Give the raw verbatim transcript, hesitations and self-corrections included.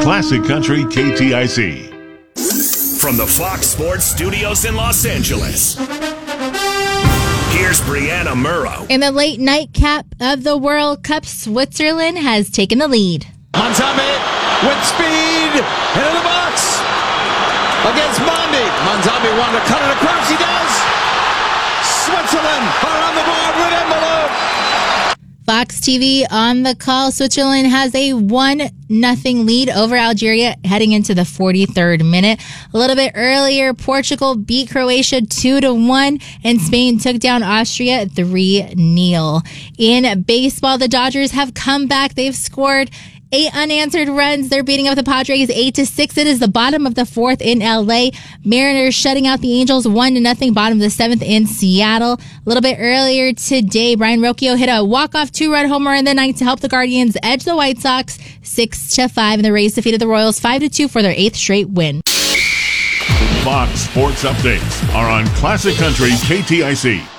Classic Country K T I C. From the Fox Sports Studios in Los Angeles, here's Brianna Murrow. In the late nightcap of the World Cup, Switzerland has taken the lead. Monzame with speed into the box against Mondi. Monzame wanted to cut it across. He does. Switzerland are on the board with envelope. Fox T V on the call. Switzerland has a one nothing lead over Algeria heading into the forty-third minute. A little bit earlier, Portugal beat Croatia two to one, and Spain took down Austria three nil. In baseball, the Dodgers have come back. They've scored eight unanswered runs. They're beating up the Padres eight to six. It is the bottom of the fourth in L A. Mariners shutting out the Angels one to nothing. Bottom of the seventh in Seattle. A little bit earlier today, Brian Rocchio hit a walk-off two-run homer in the ninth to help the Guardians edge the White Sox six to five, and the Rays defeated the Royals five to two for their eighth straight win. Fox Sports Updates are on Classic Country K T I C.